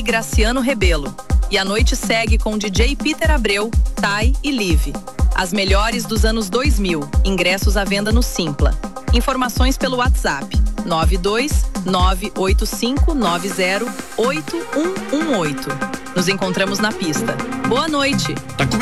Graciano Rebelo. E a noite segue com DJ Peter Abreu, Tai e Live. As melhores dos anos 2000. Ingressos à venda no Simpla. Informações pelo WhatsApp 92985908118. Nos encontramos na pista. Boa noite.